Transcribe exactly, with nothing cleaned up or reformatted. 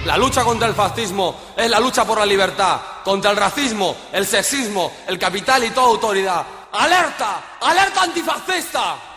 La lucha contra el fascismo es la lucha por la libertad, contra el racismo, el sexismo, el capital y toda autoridad. ¡Alerta! ¡Alerta antifascista!